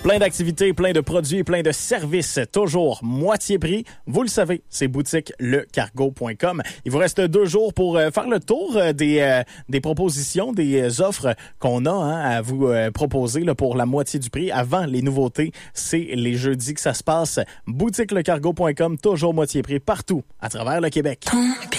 Plein d'activités, plein de produits, plein de services, toujours moitié prix. Vous le savez, c'est boutique lecargo.com. Il vous reste 2 jours pour faire le tour des propositions, des offres qu'on a à vous proposer là, pour la moitié du prix. Avant les nouveautés, c'est les jeudis que ça se passe. Boutique lecargo.com, toujours moitié prix partout à travers le Québec.